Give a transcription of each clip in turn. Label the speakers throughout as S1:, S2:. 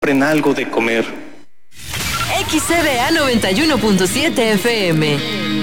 S1: compren algo de comer.
S2: XCBA 91.7 FM.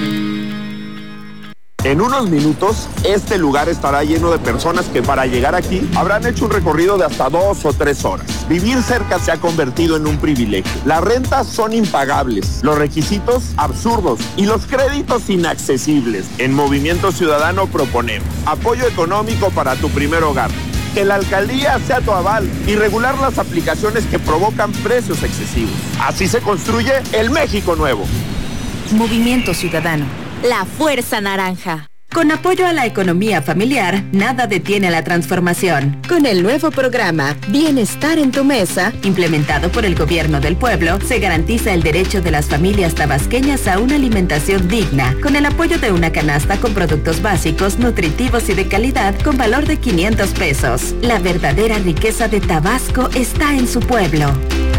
S3: En unos minutos, este lugar estará lleno de personas que para llegar aquí habrán hecho un recorrido de hasta 2 o 3 horas. Vivir cerca se ha convertido en un privilegio. Las rentas son impagables, los requisitos absurdos y los créditos inaccesibles. En Movimiento Ciudadano proponemos apoyo económico para tu primer hogar, que la alcaldía sea tu aval y regular las aplicaciones que provocan precios excesivos. Así se construye el México nuevo.
S4: Movimiento Ciudadano. La Fuerza Naranja. Con apoyo a la economía familiar, nada detiene la transformación. Con el nuevo programa Bienestar en tu Mesa, implementado por el Gobierno del Pueblo, se garantiza el derecho de las familias tabasqueñas a una alimentación digna, con el apoyo de una canasta con productos básicos, nutritivos y de calidad con valor de 500 pesos. La verdadera riqueza de Tabasco está en su pueblo.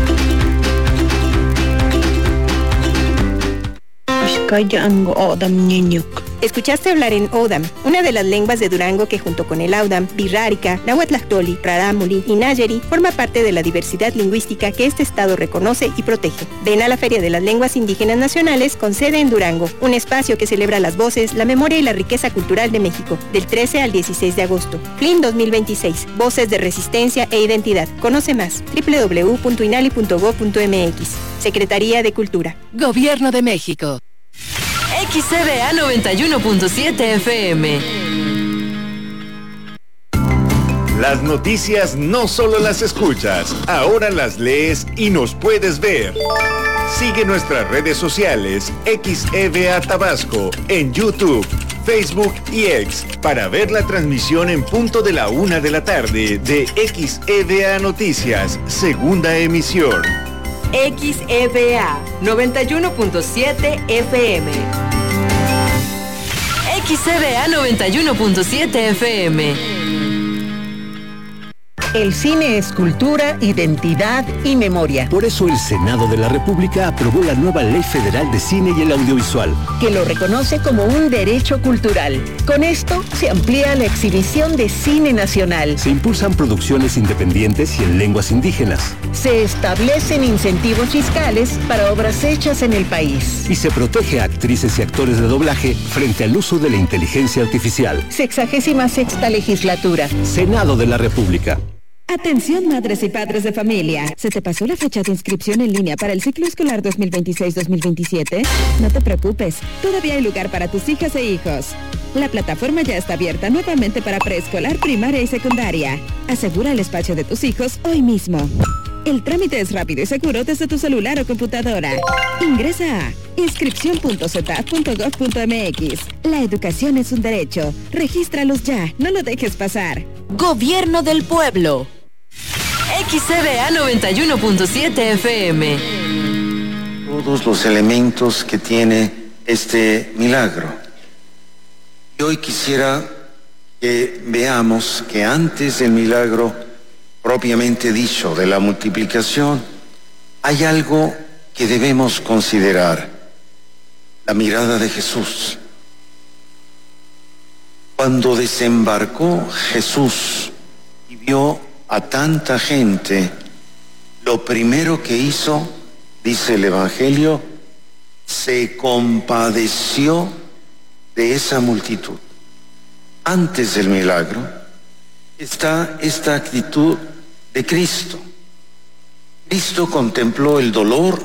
S5: Escuchaste hablar en Odam, una de las lenguas de Durango que junto con el Audam, Birrárica, Nahuatlactoli, Rarámuri y Nayeri forma parte de la diversidad lingüística que este estado reconoce y protege. Ven a la Feria de las Lenguas Indígenas Nacionales con sede en Durango, un espacio que celebra las voces, la memoria y la riqueza cultural de México, del 13 al 16 de agosto. FLIN 2026, Voces de Resistencia e Identidad. Conoce más, www.inali.gov.mx. Secretaría de Cultura.
S2: Gobierno de México. XCBA 91.7 FM.
S6: Las noticias no solo las escuchas, ahora las lees y nos puedes ver. Sigue nuestras redes sociales XEBA Tabasco en YouTube, Facebook y X para ver la transmisión en punto de la 1 de la tarde de XEBA Noticias, segunda emisión.
S2: XEBA 91.7 FM. XCBA 91.7 FM.
S7: El cine es cultura, identidad y memoria.
S8: Por eso el Senado de la República aprobó la nueva Ley Federal de Cine y el Audiovisual,
S7: que lo reconoce como un derecho cultural. Con esto se amplía la exhibición de cine nacional.
S8: Se impulsan producciones independientes y en lenguas indígenas.
S7: Se establecen incentivos fiscales para obras hechas en el país.
S8: Y se protege a actrices y actores de doblaje frente al uso de la inteligencia artificial.
S7: 66ª legislatura.
S8: Senado de la República.
S9: Atención madres y padres de familia. ¿Se te pasó la fecha de inscripción en línea para el ciclo escolar 2026-2027? No te preocupes, todavía hay lugar para tus hijas e hijos. La plataforma ya está abierta nuevamente para preescolar, primaria y secundaria. Asegura el espacio de tus hijos hoy mismo. El trámite es rápido y seguro desde tu celular o computadora. Ingresa a inscripción.cetad.gov.mx. La educación es un derecho. Regístralos ya, no lo dejes pasar.
S2: Gobierno del Pueblo. XCBA 91.7 FM.
S10: Todos los elementos que tiene este milagro. Y hoy quisiera que veamos que antes del milagro propiamente dicho de la multiplicación, hay algo que debemos considerar: la mirada de Jesús. Cuando desembarcó Jesús y vio a tanta gente, lo primero que hizo, dice el Evangelio, se compadeció de esa multitud. Antes del milagro está esta actitud de Cristo. Cristo contempló el dolor,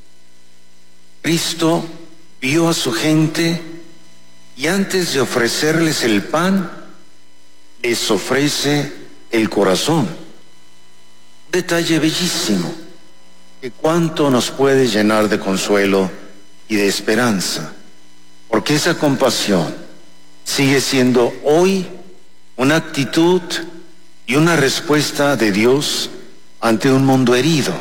S10: Cristo vio a su gente y antes de ofrecerles el pan, les ofrece el corazón. Un detalle bellísimo, que cuánto nos puede llenar de consuelo y de esperanza, porque esa compasión sigue siendo hoy una actitud y una respuesta de Dios ante un mundo herido.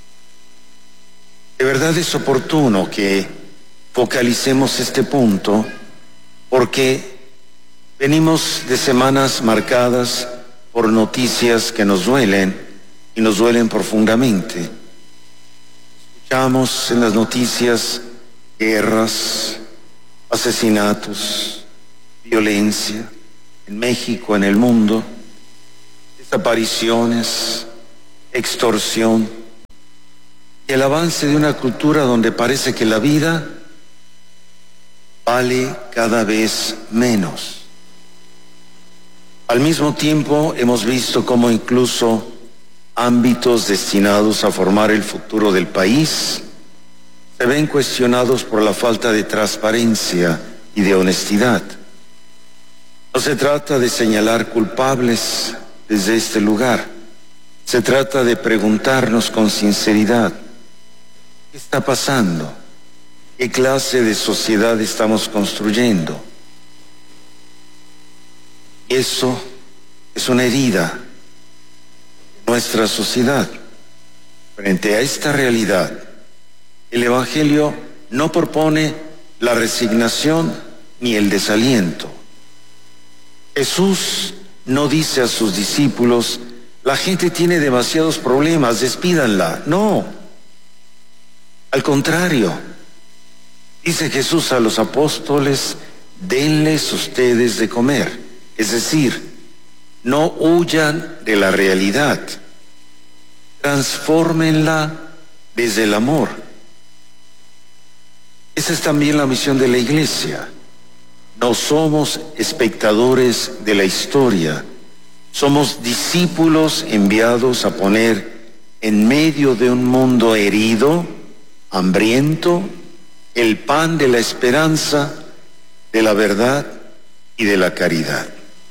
S10: De verdad es oportuno que focalicemos este punto, porque venimos de semanas marcadas por noticias que nos duelen y nos duelen profundamente. Escuchamos en las noticias guerras, asesinatos, violencia en México, en el mundo, desapariciones, extorsión, y el avance de una cultura donde parece que la vida vale cada vez menos. Al mismo tiempo, hemos visto cómo incluso ámbitos destinados a formar el futuro del país se ven cuestionados por la falta de transparencia y de honestidad. No se trata de señalar culpables desde este lugar. Se trata de preguntarnos con sinceridad, ¿qué está pasando? ¿Qué clase de sociedad estamos construyendo? Eso es una herida de nuestra sociedad. Frente a esta realidad, el Evangelio no propone la resignación ni el desaliento. Jesús no dice a sus discípulos, la gente tiene demasiados problemas, despídanla. No. Al contrario, dice Jesús a los apóstoles, denles ustedes de comer. Es decir, no huyan de la realidad, transfórmenla desde el amor. Esa es también la misión de la Iglesia. No somos espectadores de la historia, somos discípulos enviados a poner en medio de un mundo herido, hambriento, el pan de la esperanza, de la verdad y de la caridad.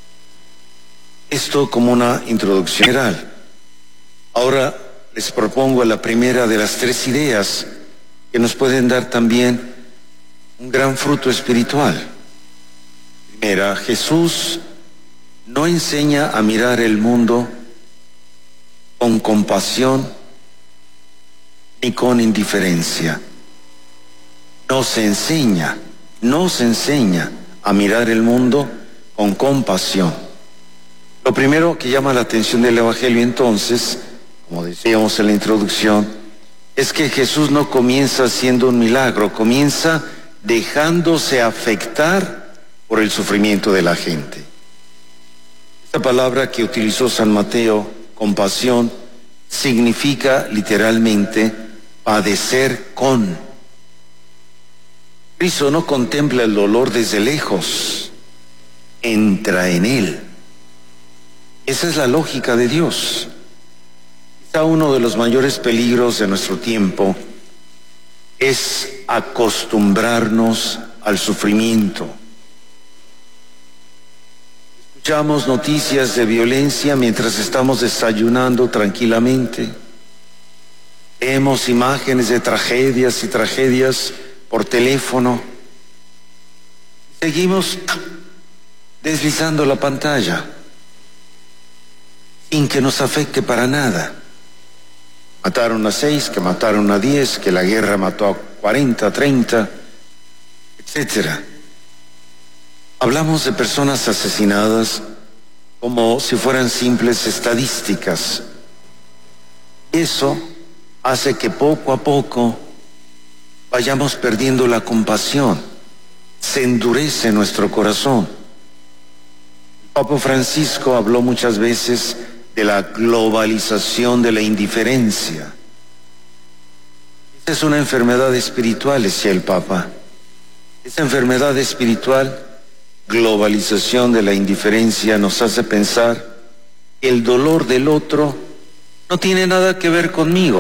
S10: Esto como una introducción general. Ahora les propongo la primera de las tres ideas que nos pueden dar también un gran fruto espiritual. Primera, Jesús no enseña a mirar el mundo con compasión ni con indiferencia. No se enseña a mirar el mundo con compasión. Lo primero que llama la atención del Evangelio entonces, como decíamos en la introducción, es que Jesús no comienza haciendo un milagro, comienza dejándose afectar por el sufrimiento de la gente. Esta palabra que utilizó San Mateo, compasión, significa literalmente padecer con. Cristo no contempla el dolor desde lejos, entra en él. Esa es la lógica de Dios. Quizá uno de los mayores peligros de nuestro tiempo es acostumbrarnos al sufrimiento. Escuchamos noticias de violencia mientras estamos desayunando tranquilamente. Vemos imágenes de tragedias y tragedias por teléfono. Seguimos deslizando la pantalla sin que nos afecte para nada. Mataron a 6, que mataron a 10, que la guerra mató a 40, 30, etc. Hablamos de personas asesinadas como si fueran simples estadísticas. Eso hace que poco a poco vayamos perdiendo la compasión. Se endurece nuestro corazón. El Papa Francisco habló muchas veces de la globalización de la indiferencia. Esa es una enfermedad espiritual, decía el Papa. Esa enfermedad espiritual, globalización de la indiferencia, nos hace pensar que el dolor del otro no tiene nada que ver conmigo.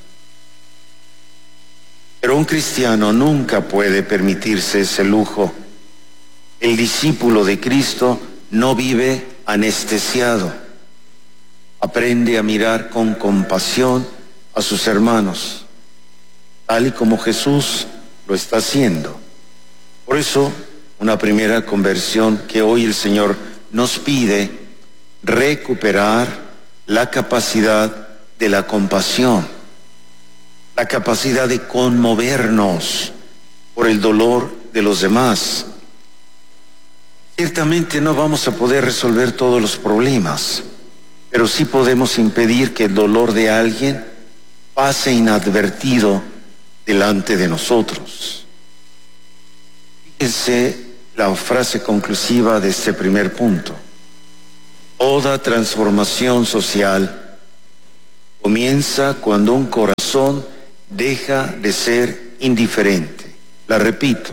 S10: Pero un cristiano nunca puede permitirse ese lujo. El discípulo de Cristo no vive anestesiado. Aprende a mirar con compasión a sus hermanos, tal y como Jesús lo está haciendo. Por eso, una primera conversión que hoy el Señor nos pide, recuperar la capacidad de la compasión, la capacidad de conmovernos por el dolor de los demás. Ciertamente no vamos a poder resolver todos los problemas, pero sí podemos impedir que el dolor de alguien pase inadvertido delante de nosotros. Fíjense la frase conclusiva de este primer punto. Toda transformación social comienza cuando un corazón deja de ser indiferente. La repito,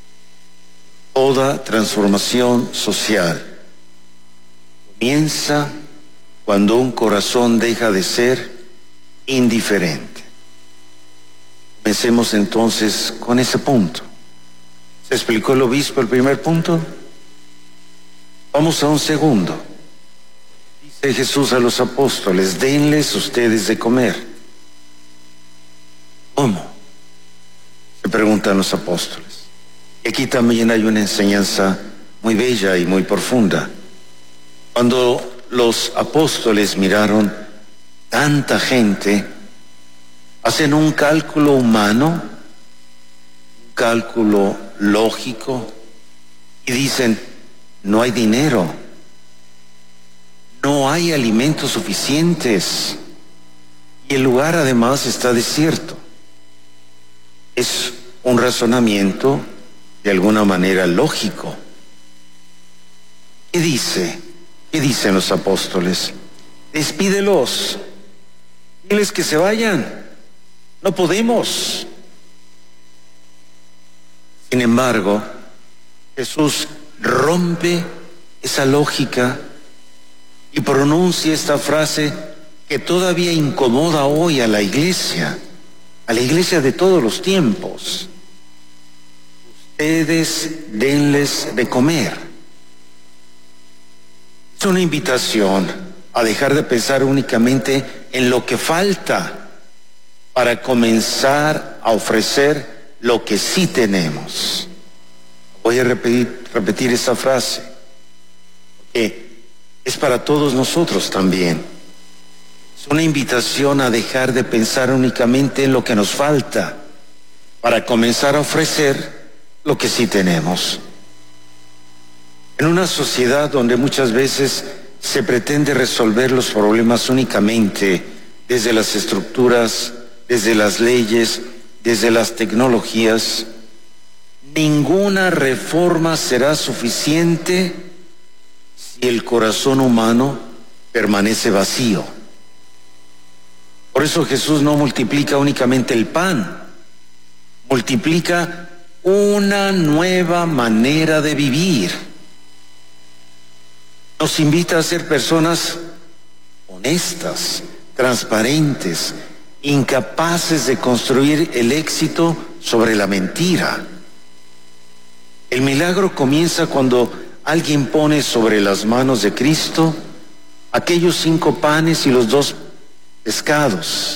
S10: toda transformación social comienza cuando un corazón deja de ser indiferente. Comencemos entonces con ese punto. ¿Se explicó el obispo el primer punto? Vamos a un segundo. Dice Jesús a los apóstoles: denles ustedes de comer. ¿Cómo?, se preguntan los apóstoles. Y aquí también hay una enseñanza muy bella y muy profunda. Cuando los apóstoles miraron tanta gente, hacen un cálculo humano, un cálculo lógico, y dicen: no hay dinero, no hay alimentos suficientes, y el lugar además está desierto. Es un razonamiento de alguna manera lógico. ¿Qué dice? ¿Qué dicen los apóstoles? Despídelos, diles que se vayan, no podemos. Sin embargo, Jesús rompe esa lógica y pronuncia esta frase que todavía incomoda hoy a la iglesia de todos los tiempos: ustedes denles de comer. Es una invitación a dejar de pensar únicamente en lo que falta para comenzar a ofrecer lo que sí tenemos. Voy a repetir esta frase, porque es para todos nosotros también. Es una invitación a dejar de pensar únicamente en lo que nos falta para comenzar a ofrecer lo que sí tenemos. En una sociedad donde muchas veces se pretende resolver los problemas únicamente desde las estructuras, desde las leyes, desde las tecnologías, ninguna reforma será suficiente si el corazón humano permanece vacío. Por eso Jesús no multiplica únicamente el pan, multiplica una nueva manera de vivir. Nos invita a ser personas honestas, transparentes, incapaces de construir el éxito sobre la mentira. El milagro comienza cuando alguien pone sobre las manos de Cristo aquellos 5 panes y los 2 pescados.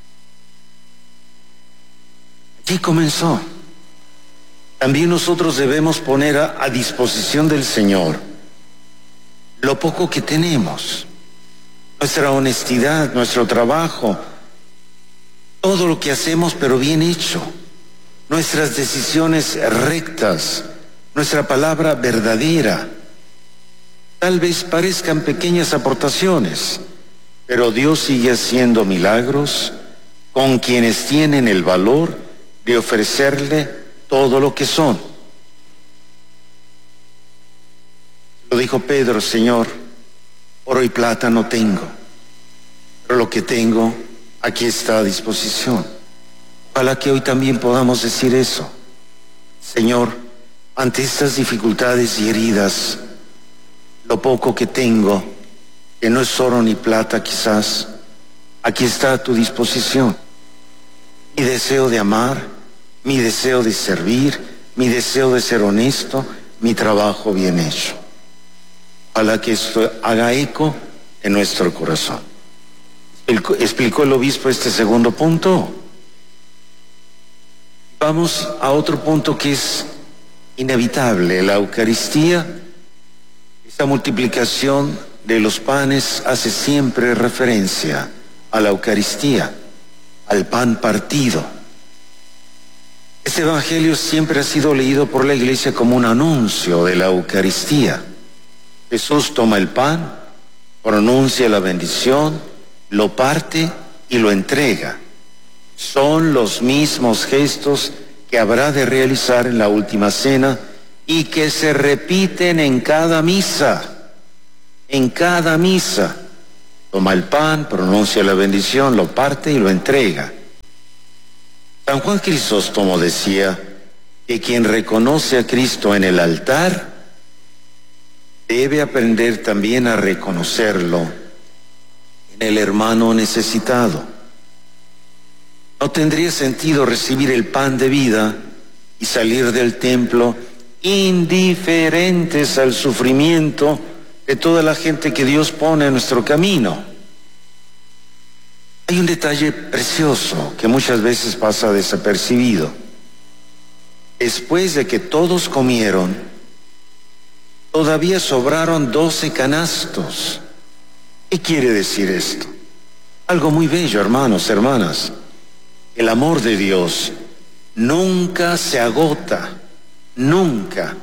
S10: Allí comenzó. También nosotros debemos poner a disposición del Señor lo poco que tenemos, nuestra honestidad, nuestro trabajo, todo lo que hacemos pero bien hecho, nuestras decisiones rectas, nuestra palabra verdadera. Tal vez parezcan pequeñas aportaciones, pero Dios sigue haciendo milagros con quienes tienen el valor de ofrecerle todo lo que son. Lo dijo Pedro: Señor, oro y plata no tengo, pero lo que tengo aquí está a disposición. Ojalá que hoy también podamos decir eso. Señor, ante estas dificultades y heridas, lo poco que tengo, que no es oro ni plata quizás, aquí está a tu disposición. Mi deseo de amar, mi deseo de servir, mi deseo de ser honesto, mi trabajo bien hecho. Ojalá que esto haga eco en nuestro corazón. ¿Explicó el obispo este segundo punto? Vamos a otro punto que es inevitable: la Eucaristía. Esta multiplicación de los panes hace siempre referencia a la Eucaristía, al pan partido. Este evangelio siempre ha sido leído por la Iglesia como un anuncio de la Eucaristía. Jesús toma el pan, pronuncia la bendición, lo parte y lo entrega. Son los mismos gestos que habrá de realizar en la última cena y que se repiten en cada misa. En cada misa. Toma el pan, pronuncia la bendición, lo parte y lo entrega. San Juan Crisóstomo decía que quien reconoce a Cristo en el altar debe aprender también a reconocerlo en el hermano necesitado. No tendría sentido recibir el pan de vida y salir del templo indiferentes al sufrimiento de toda la gente que Dios pone en nuestro camino. Hay un detalle precioso que muchas veces pasa desapercibido. Después de que todos comieron, todavía sobraron 12 canastos. ¿Qué quiere decir esto? Algo muy bello, hermanos, hermanas. El amor de Dios nunca se agota, nunca.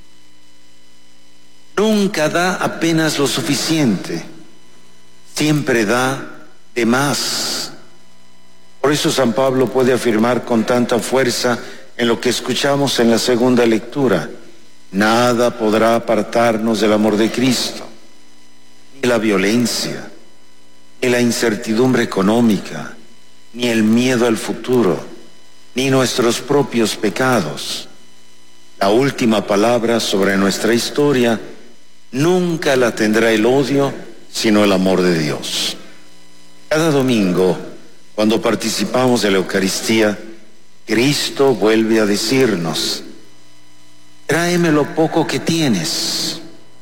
S10: Nunca da apenas lo suficiente, siempre da de más. Por eso San Pablo puede afirmar con tanta fuerza en lo que escuchamos en la segunda lectura: nada podrá apartarnos del amor de Cristo, ni la violencia, ni la incertidumbre económica, ni el miedo al futuro, ni nuestros propios pecados. La última palabra sobre nuestra historia nunca la tendrá el odio, sino el amor de Dios. Cada domingo, cuando participamos de la Eucaristía, Cristo vuelve a decirnos: tráeme lo poco que tienes.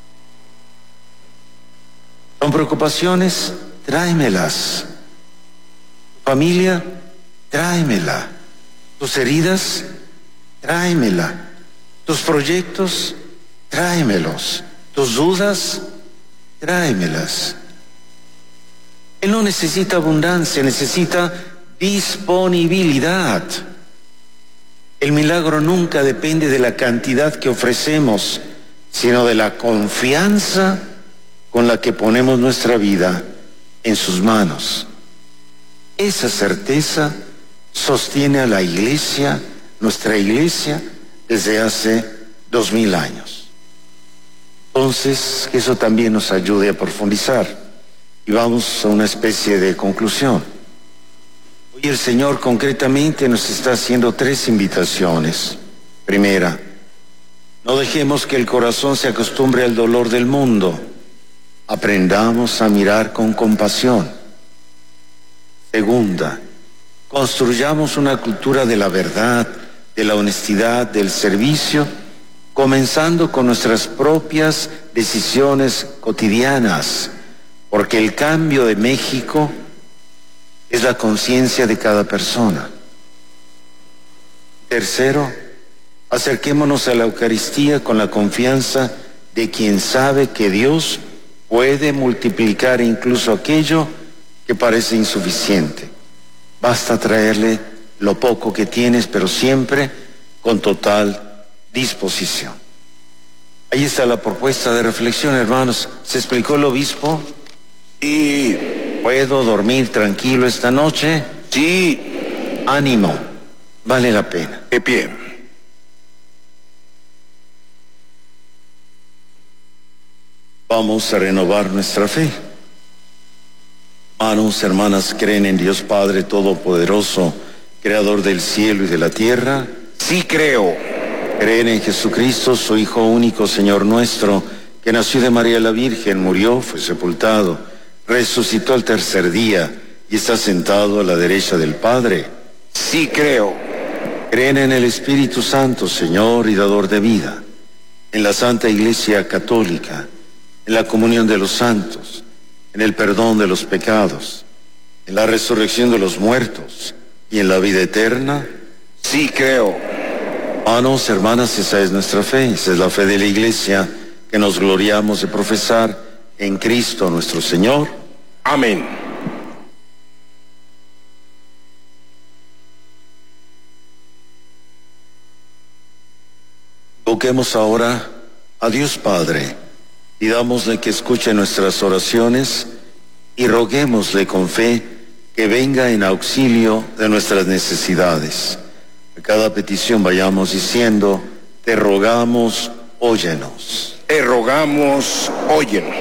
S10: ¿Son preocupaciones? Tráemelas. ¿Tu familia? Tráemela. ¿Tus heridas? Tráemela. ¿Tus proyectos? Tráemelos. ¿Tus dudas? Tráemelas. Él no necesita abundancia, necesita disponibilidad. El milagro nunca depende de la cantidad que ofrecemos, sino de la confianza con la que ponemos nuestra vida en sus manos. Esa certeza sostiene a la Iglesia, nuestra Iglesia, desde hace 2000 años. Entonces, que eso también nos ayude a profundizar. Y vamos a una especie de conclusión. Hoy el Señor concretamente nos está haciendo 3 invitaciones. Primera, no dejemos que el corazón se acostumbre al dolor del mundo. Aprendamos a mirar con compasión. Segunda, construyamos una cultura de la verdad, de la honestidad, del servicio, comenzando con nuestras propias decisiones cotidianas, porque el cambio de México es la conciencia de cada persona. Tercero, acerquémonos a la Eucaristía con la confianza de quien sabe que Dios puede multiplicar incluso aquello que parece insuficiente. Basta traerle lo poco que tienes, pero siempre con total disposición. Ahí está la propuesta de reflexión, hermanos. ¿Se explicó el obispo? Sí. ¿Puedo dormir tranquilo esta noche? Sí. Ánimo, vale la pena.
S1: De pie.
S10: Vamos a renovar nuestra fe. Hermanos, hermanas, ¿creen en Dios Padre Todopoderoso, Creador del cielo y de la tierra?
S1: Sí creo.
S10: ¿Creen en Jesucristo, su Hijo único, Señor nuestro, que nació de María la Virgen, murió, fue sepultado, resucitó al tercer día y está sentado a la derecha del Padre?
S1: Sí creo.
S10: ¿Creen en el Espíritu Santo, Señor y dador de vida, en la Santa Iglesia Católica, en la comunión de los santos, en el perdón de los pecados, en la resurrección de los muertos y en la vida eterna?
S1: Sí creo.
S10: Hermanos, hermanas, esa es nuestra fe, esa es la fe de la Iglesia que nos gloriamos de profesar en Cristo nuestro Señor.
S1: Amén.
S10: Invoquemos ahora a Dios Padre, pidámosle que escuche nuestras oraciones y roguémosle con fe que venga en auxilio de nuestras necesidades. A cada petición vayamos diciendo: te rogamos, óyenos.
S1: Te rogamos, óyenos.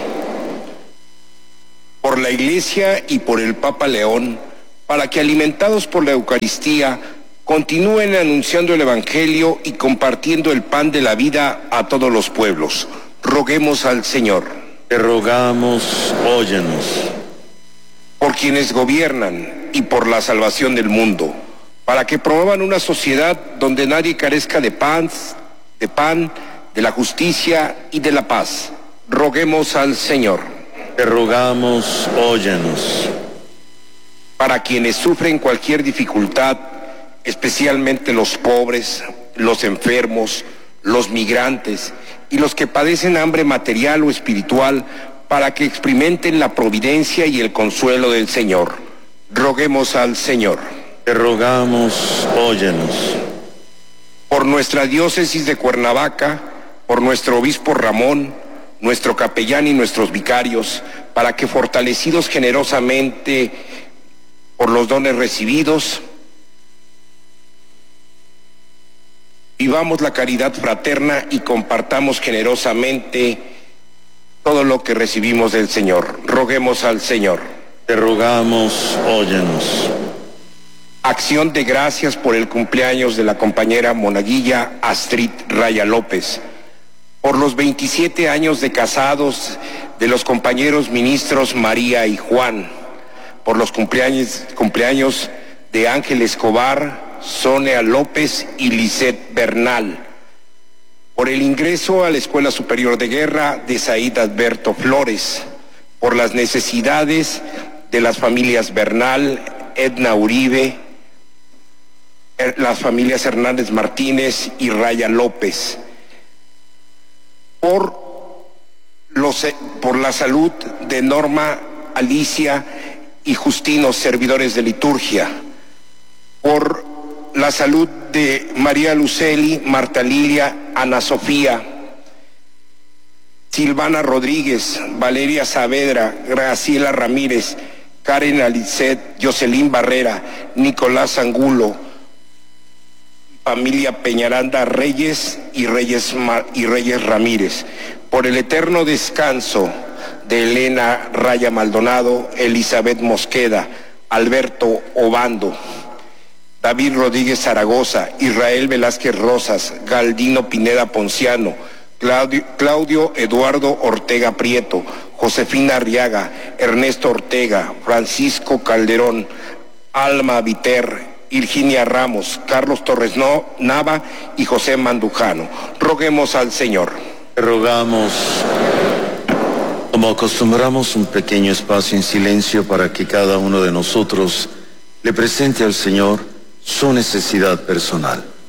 S1: Por la Iglesia y por el Papa León, para que alimentados por la Eucaristía Continúen anunciando el Evangelio y compartiendo el pan de la vida a todos los pueblos. Roguemos al Señor.
S10: Te rogamos, óyenos.
S1: Por quienes gobiernan y por la salvación del mundo, para que promuevan una sociedad donde nadie carezca de pan, de la justicia y de la paz. Roguemos al Señor.
S10: Te rogamos, óyenos.
S1: Para quienes sufren cualquier dificultad, especialmente los pobres, los enfermos, los migrantes y los que padecen hambre material o espiritual, para que experimenten la providencia y el consuelo del Señor. Roguemos al Señor.
S10: Te rogamos, óyenos.
S1: Por nuestra diócesis de Cuernavaca, por nuestro obispo Ramón, nuestro capellán y nuestros vicarios, para que fortalecidos generosamente por los dones recibidos, vivamos la caridad fraterna y compartamos generosamente todo lo que recibimos del Señor. Roguemos al Señor.
S10: Te rogamos, óyenos.
S1: Acción de gracias por el cumpleaños de la compañera monaguilla Astrid Raya López, por los 27 años de casados de los compañeros ministros María y Juan, por los cumpleaños de Ángel Escobar, Sonia López y Lisette Bernal, por el ingreso a la Escuela Superior de Guerra de Said Alberto Flores, por las necesidades de las familias Bernal, Edna Uribe, las familias Hernández Martínez y Raya López, por la salud de Norma, Alicia y Justino, servidores de liturgia, por la salud de María Luceli, Marta Lilia, Ana Sofía, Silvana Rodríguez, Valeria Saavedra, Graciela Ramírez, Karen Alicet, Jocelyn Barrera, Nicolás Angulo, familia Peñaranda Reyes y Reyes Ramírez, por el eterno descanso de Elena Raya Maldonado, Elizabeth Mosqueda, Alberto Obando, David Rodríguez Zaragoza, Israel Velázquez Rosas, Galdino Pineda Ponciano, Claudio Eduardo Ortega Prieto, Josefina Arriaga, Ernesto Ortega, Francisco Calderón, Alma Viter, Virginia Ramos, Carlos Torres Nava y José Mandujano. Roguemos al Señor.
S10: Te rogamos, como acostumbramos, un pequeño espacio en silencio para que cada uno de nosotros le presente al Señor su necesidad personal.